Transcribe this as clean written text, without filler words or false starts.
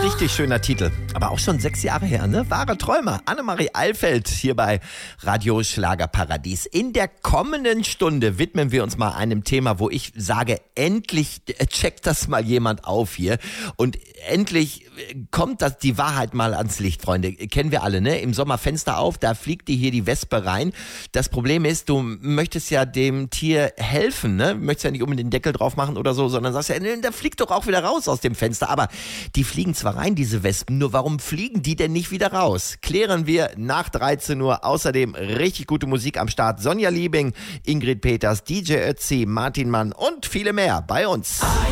richtig schöner Titel. Aber auch schon 6 Jahre her, ne? Wahre Träume. Annemarie Eilfeld hier bei Radio Schlagerparadies. In der kommenden Stunde widmen wir uns mal einem Thema, wo ich sage, endlich checkt das mal jemand auf hier. Und endlich kommt die Wahrheit mal ans Licht, Freunde. Kennen wir alle, ne? Im Sommer Fenster auf, da fliegt dir hier die Wespe rein. Das Problem ist, du möchtest ja dem Tier helfen, ne? Du möchtest ja nicht unbedingt den Deckel drauf machen oder so, sondern sagst ja, da fliegt doch auch wieder raus aus dem Fenster. Aber die fliegen zwar rein, diese Wespen, nur warum fliegen die denn nicht wieder raus? Klären wir nach 13 Uhr. Außerdem richtig gute Musik am Start. Sonja Liebing, Ingrid Peters, DJ Ötzi, Martin Mann und viele mehr bei uns.